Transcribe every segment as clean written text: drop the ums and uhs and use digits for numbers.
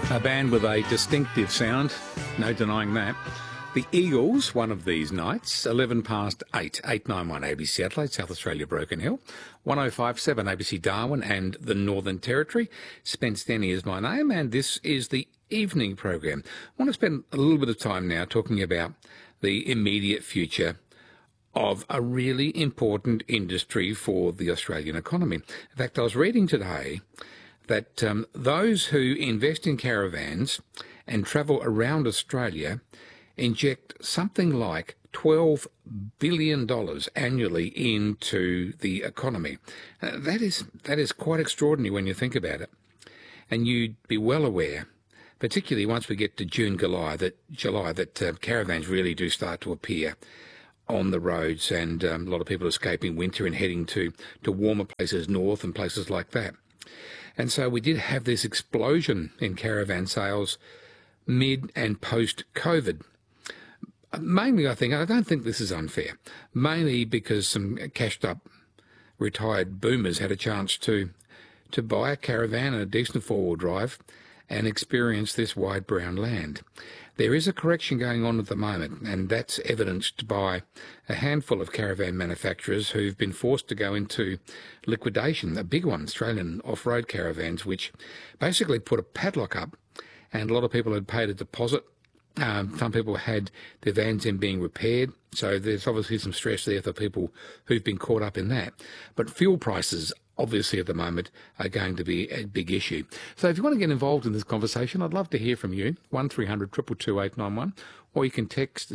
A band with a distinctive sound, no denying that. The Eagles, one of these nights, 11 past 8, 891 ABC Adelaide, South Australia, Broken Hill, 1057 ABC Darwin and the Northern Territory. Spence Denny is my name, and this is the evening program. I want to spend a little bit of time now talking about the immediate future of a really important industry for the Australian economy. In fact, I was reading today that those who invest in caravans and travel around Australia inject something like $12 billion annually into the economy. That is quite extraordinary when you think about it. And you'd be well aware, particularly once we get to June, July, that caravans really do start to appear on the roads, and a lot of people escaping winter and heading to warmer places north and places like that. And so we did have this explosion in caravan sales mid and post-COVID. Mainly, I don't think this is unfair, mainly because some cashed-up retired boomers had a chance to buy a caravan and a decent four-wheel drive and experience this wide brown land. There is a correction going on at the moment, and that's evidenced by a handful of caravan manufacturers who've been forced to go into liquidation. A big one, Australian Off-Road Caravans, which basically put a padlock up, and a lot of people had paid a deposit. Some people had their vans in being repaired, so there's obviously some stress there for people who've been caught up in that. But fuel prices, obviously, at the moment, are going to be a big issue. So if you want to get involved in this conversation, I'd love to hear from you, 1300 222 891, or you can text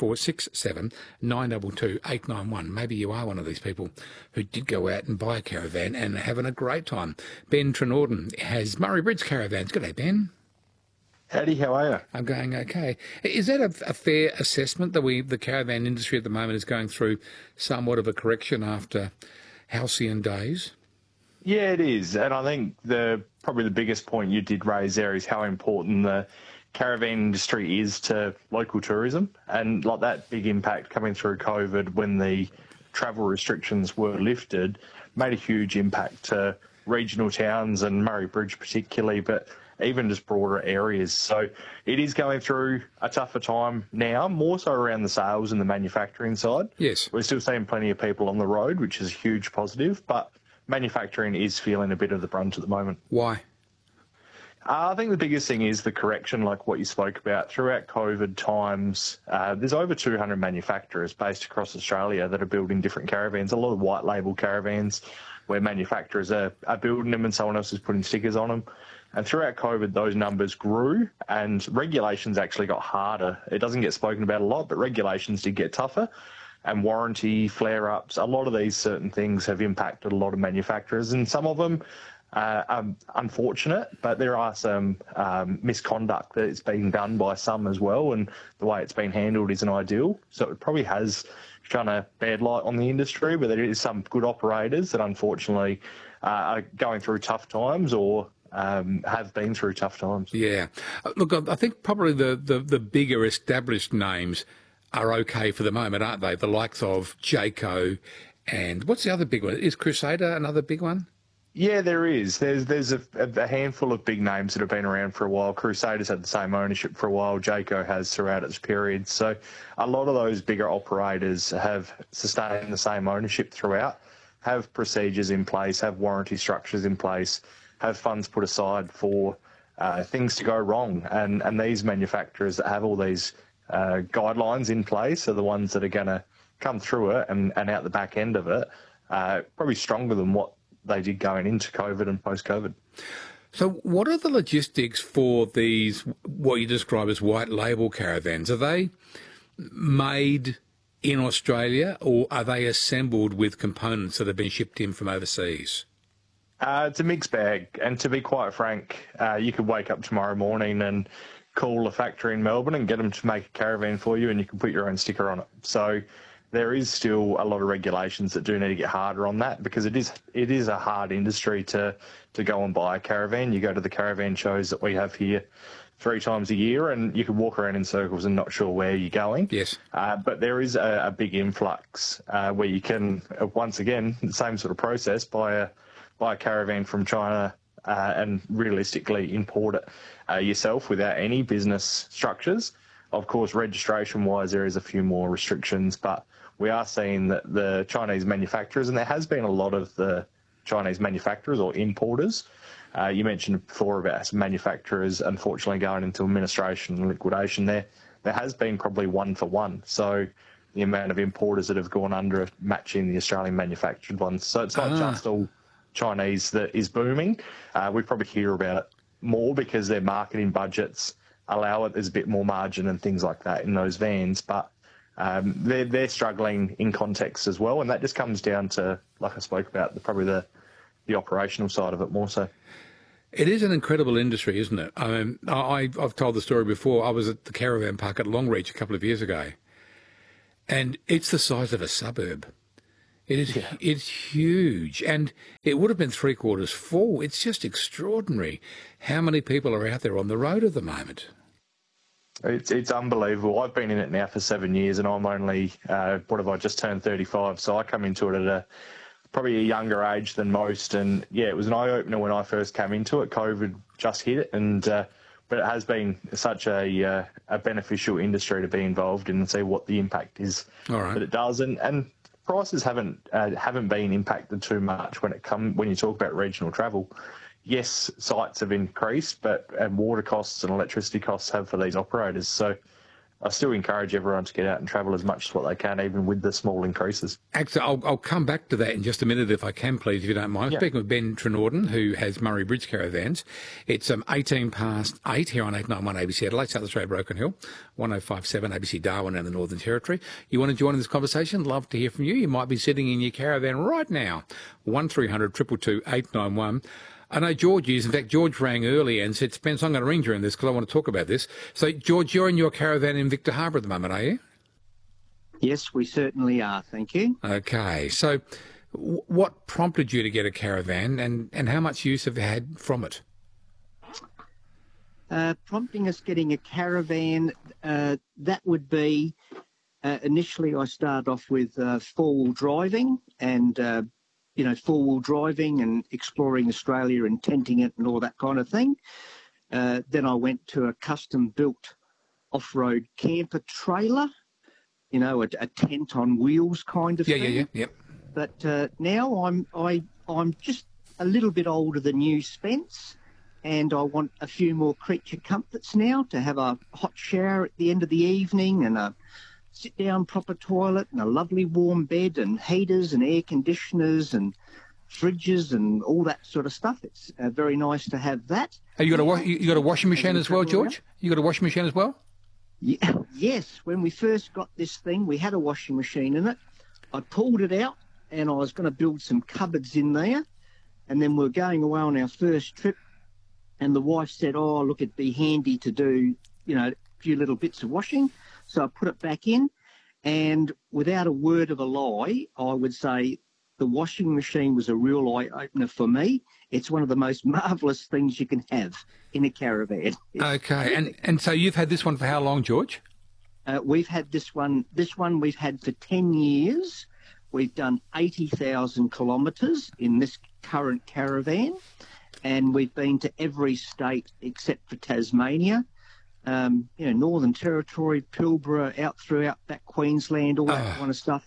0467 922 891. Maybe you are one of these people who did go out and buy a caravan and are having a great time. Ben Trenorden has Murray Bridge Caravans. G'day, Ben. Howdy, how are you? I'm going okay. Is that a fair assessment that the caravan industry at the moment is going through somewhat of a correction after halcyon days? Yeah, it is. And I think probably the biggest point you did raise there is how important the caravan industry is to local tourism. And like that big impact coming through COVID when the travel restrictions were lifted made a huge impact to regional towns and Murray Bridge particularly, but even just broader areas. So it is going through a tougher time now, more so around the sales and the manufacturing side. Yes. We're still seeing plenty of people on the road, which is a huge positive, but manufacturing is feeling a bit of the brunt at the moment. Why? I think the biggest thing is the correction, like what you spoke about. Throughout COVID times, there's over 200 manufacturers based across Australia that are building different caravans, a lot of white label caravans where manufacturers are building them and someone else is putting stickers on them. And throughout COVID, those numbers grew and regulations actually got harder. It doesn't get spoken about a lot, but regulations did get tougher. And warranty, flare-ups, a lot of these certain things have impacted a lot of manufacturers. And some of them are unfortunate, but there are some misconduct that is being done by some as well. And the way it's been handled isn't ideal. So it probably has shone a bad light on the industry, but there is some good operators that unfortunately are going through tough times or have been through tough times. Yeah. Look, I think probably the bigger established names are okay for the moment, aren't they? The likes of Jayco and what's the other big one? Is Crusader another big one? Yeah, there is. There's a handful of big names that have been around for a while. Crusader's had the same ownership for a while. Jayco has throughout its period. So a lot of those bigger operators have sustained the same ownership throughout, have procedures in place, have warranty structures in place, have funds put aside for things to go wrong. And these manufacturers that have all these guidelines in place are the ones that are going to come through it and out the back end of it, probably stronger than what they did going into COVID and post-COVID. So what are the logistics for these, what you describe as white label caravans? Are they made in Australia or are they assembled with components that have been shipped in from overseas? It's a mixed bag. And to be quite frank, you could wake up tomorrow morning and call a factory in Melbourne and get them to make a caravan for you and you can put your own sticker on it. So there is still a lot of regulations that do need to get harder on that because it is a hard industry to go and buy a caravan. You go to the caravan shows that we have here 3 times a year and you can walk around in circles and not sure where you're going. Yes. But there is a big influx where you can, once again, the same sort of process, buy a caravan from China and realistically import it yourself without any business structures. Of course, registration-wise, there is a few more restrictions, but we are seeing that the Chinese manufacturers, and there has been a lot of the Chinese manufacturers or importers. You mentioned before about some manufacturers unfortunately going into administration and liquidation. There has been probably 1-for-1. So the amount of importers that have gone under matching the Australian manufactured ones. So it's not just all Chinese that is booming. We probably hear about it more because their marketing budgets allow it. There's a bit more margin and things like that in those vans, but they're struggling in context as well, and that just comes down to, like I spoke about, probably the operational side of it more so. It is an incredible industry, isn't it? I've told the story before. I was at the caravan park at Longreach a couple of years ago, and it's the size of a suburb. It is. Yeah. It's huge, and it would have been 3/4 full. It's just extraordinary how many people are out there on the road at the moment. It's unbelievable. I've been in it now for 7 years, and I'm only, what have I just turned 35, so I come into it at probably a younger age than most, and yeah, it was an eye-opener when I first came into it. COVID just hit it, and but it has been such a beneficial industry to be involved in and see what the impact is that it does, and prices haven't been impacted too much when you talk about regional travel. Yes, sites have increased, but water costs and electricity costs have for these operators. So I still encourage everyone to get out and travel as much as what they can, even with the small increases. Actually, I'll come back to that in just a minute if I can, please, if you don't mind. Yeah. Speaking with Ben Trenorden, who has Murray Bridge Caravans. It's 8 here on 891 ABC Adelaide, South Australia, Broken Hill, 1057 ABC Darwin and the Northern Territory. You want to join in this conversation? Love to hear from you. You might be sitting in your caravan right now. 1300 222 891. I know George is. In fact, George rang early and said, Spence, I'm going to ring during this because I want to talk about this. So, George, you're in your caravan in Victor Harbour at the moment, are you? Yes, we certainly are. Thank you. Okay. So what prompted you to get a caravan and how much use have you had from it? Prompting us getting a caravan, that would be initially I started off with four-wheel driving and four-wheel driving and exploring Australia and tenting it and all that kind of thing. Then I went to a custom-built off-road camper trailer, a tent on wheels kind of thing. Yeah. But now I'm just a little bit older than you, Spence, and I want a few more creature comforts now, to have a hot shower at the end of the evening and a sit-down proper toilet and a lovely warm bed and heaters and air conditioners and fridges and all that sort of stuff. It's very nice to have that. You got a washing machine as well, George? You got a washing machine as well? Yeah, yes. When we first got this thing, we had a washing machine in it. I pulled it out and I was going to build some cupboards in there. And then we were going away on our first trip and the wife said, oh, look, it'd be handy to do, a few little bits of washing. So I put it back in, and without a word of a lie, I would say the washing machine was a real eye-opener for me. It's one of the most marvellous things you can have in a caravan. Okay, and so you've had this one for how long, George? We've had this one we've had for 10 years. We've done 80,000 kilometres in this current caravan, and we've been to every state except for Tasmania. Northern Territory, Pilbara, out through outback Queensland, all that kind of stuff.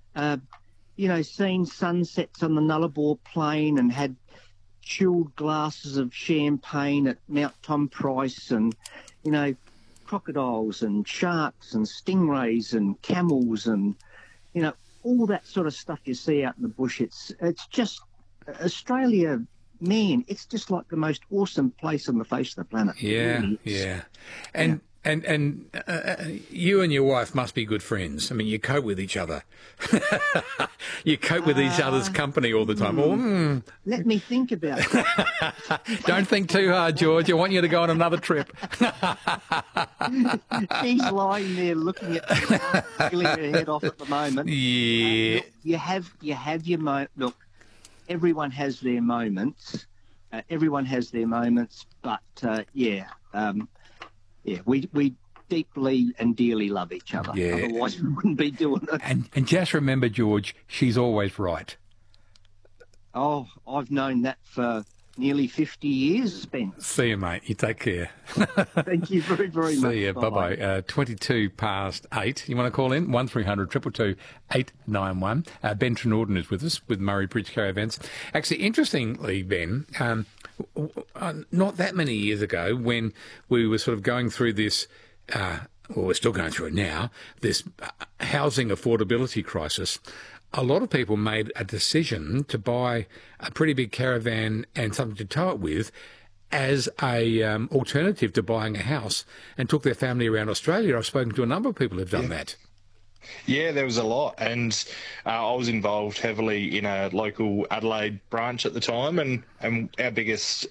Seen sunsets on the Nullarbor Plain and had chilled glasses of champagne at Mount Tom Price and, crocodiles and sharks and stingrays and camels and, all that sort of stuff you see out in the bush. It's just Australia. Man, it's just like the most awesome place on the face of the planet. Yeah, really yeah. And you and your wife must be good friends. I mean, you cope with each other. You cope with each other's company all the time. Let me think about it. Don't think too hard, George. I want you to go on another trip. She's lying there looking at me, feeling her head off at the moment. Yeah. Look, you have your moment. Look, everyone has their moments. But we deeply and dearly love each other. Yeah. Otherwise, we wouldn't be doing it. And just remember, George, she's always right. Oh, I've known that for nearly 50 years, Spence. See you, mate. You take care. Thank you very, very much. See you. Bye-bye. 22 past 8. You want to call in? 1300 222 891. Ben Trenorden is with us with Murray Bridge Caravans. Actually, interestingly, Ben, not that many years ago when we were sort of going through this, well, we're still going through it now, this housing affordability crisis, a lot of people made a decision to buy a pretty big caravan and something to tow it with as a alternative to buying a house, and took their family around Australia. I've spoken to a number of people who've done that. Yeah, there was a lot, and I was involved heavily in a local Adelaide branch at the time, and our biggest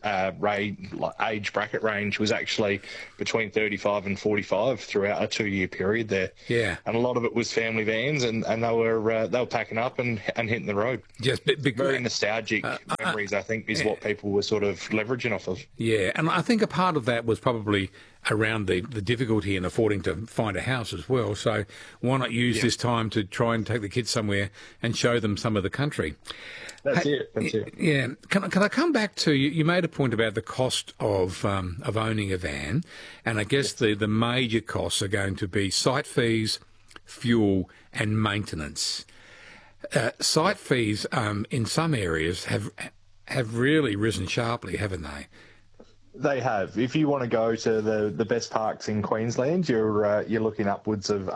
age bracket range was actually between 35 and 45 throughout a 2-year period there. Yeah, and a lot of it was family vans, and they were packing up and hitting the road. Just very nostalgic memories, I think, is what people were sort of leveraging off of. Yeah, and I think a part of that was probably around the difficulty in affording to find a house as well. So why not use this time to try and take the kids somewhere and show them some of the country? That's it. Yeah. Can I come back to you? You made a point about the cost of owning a van, and I guess the major costs are going to be site fees, fuel, and maintenance. Site fees in some areas have really risen sharply, haven't they? They have. If you want to go to the best parks in Queensland, you're looking upwards of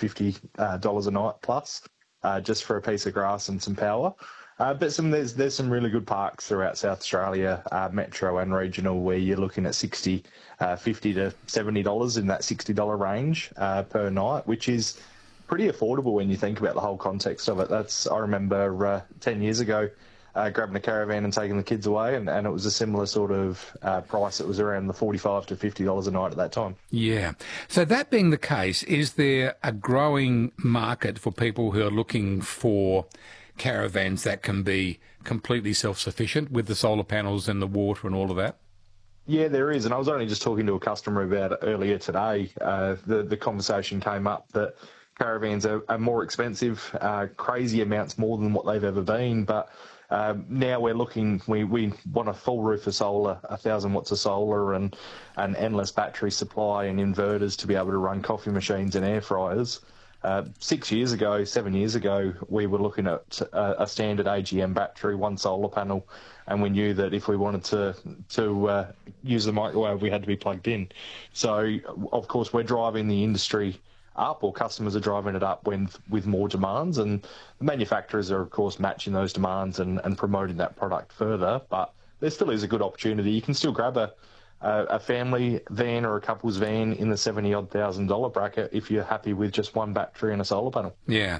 $150 a night plus, just for a piece of grass and some power. But there's some really good parks throughout South Australia, metro and regional, where you're looking at $50 to $70 in that $60 range per night, which is pretty affordable when you think about the whole context of it. I remember 10 years ago, grabbing a caravan and taking the kids away, and it was a similar sort of price. It was around the $45 to $50 a night at that time. Yeah. So that being the case, is there a growing market for people who are looking for caravans that can be completely self-sufficient with the solar panels and the water and all of that? Yeah, there is. And I was only just talking to a customer about it earlier today. The conversation came up that caravans are more expensive, crazy amounts more than what they've ever been, but now we're looking, we want a full roof of solar, 1,000 watts of solar, and an endless battery supply and inverters to be able to run coffee machines and air fryers. 7 years ago, we were looking at a standard AGM battery, one solar panel, and we knew that if we wanted to use the microwave, we had to be plugged in. So, of course, we're driving the industry up, or customers are driving it up with more demands, and the manufacturers are, of course, matching those demands and promoting that product further. But there still is a good opportunity. You can still grab a family van or a couple's van in the $70,000 bracket if you're happy with just one battery and a solar panel. Yeah.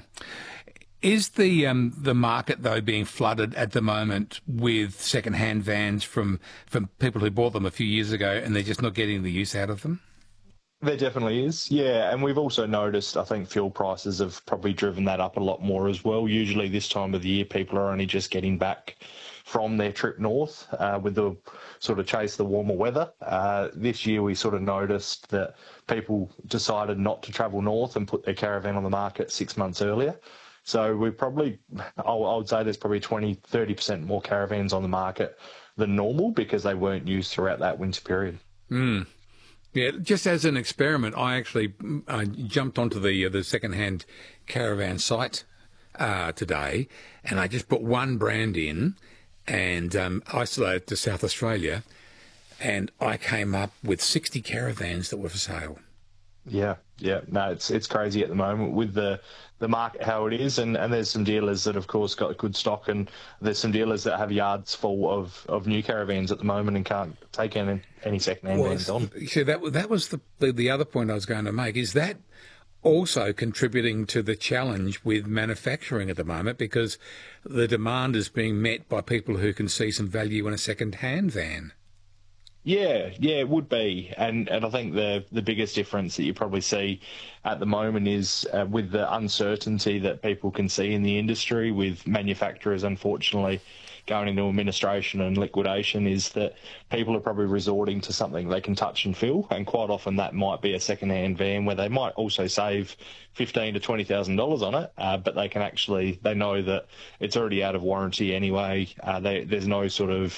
Is the market, though, being flooded at the moment with second-hand vans from people who bought them a few years ago and they're just not getting the use out of them? There definitely is, yeah. And we've also noticed, I think fuel prices have probably driven that up a lot more as well. Usually this time of the year, people are only just getting back from their trip north with the sort of chase the warmer weather. This year we sort of noticed that people decided not to travel north and put their caravan on the market 6 months earlier. So we probably, I would say there's probably 20-30% more caravans on the market than normal because they weren't used throughout that winter period. Mm. Yeah, just as an experiment, I jumped onto the second-hand caravan site today, and I just put one brand in and isolated to South Australia, and I came up with 60 caravans that were for sale. Yeah. No, it's crazy at the moment with the market how it is, and there's some dealers that, of course, got good stock, and there's some dealers that have yards full of new caravans at the moment and can't take any second-hand vans on. See, that was the other point I was going to make. Is that also contributing to the challenge with manufacturing at the moment, because the demand is being met by people who can see some value in a second-hand van? Yeah, it would be, and I think the biggest difference that you probably see at the moment is with the uncertainty that people can see in the industry, with manufacturers unfortunately going into administration and liquidation, is that people are probably resorting to something they can touch and feel, and quite often that might be a second-hand van where they might also save $15,000 to $20,000 on it, but they know that it's already out of warranty anyway. There's no sort of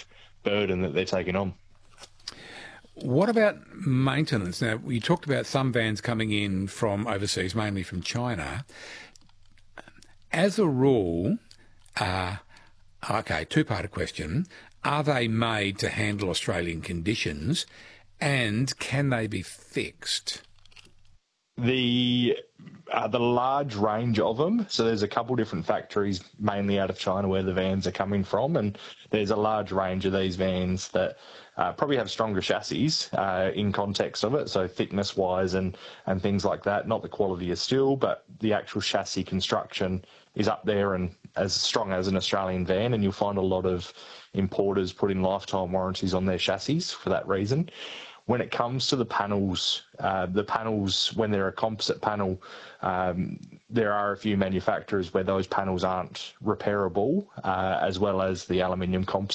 burden that they're taking on. What about maintenance? Now, you talked about some vans coming in from overseas, mainly from China. As a rule, two-part question. Are they made to handle Australian conditions, and can they be fixed? The large range of them, so there's a couple different factories, mainly out of China, where the vans are coming from, and there's a large range of these vans that probably have stronger chassis in context of it, so thickness-wise and things like that. Not the quality of steel, but the actual chassis construction is up there and as strong as an Australian van, and you'll find a lot of importers putting lifetime warranties on their chassis for that reason. When it comes to the panels, when they're a composite panel, there are a few manufacturers where those panels aren't repairable, as well as the aluminium composite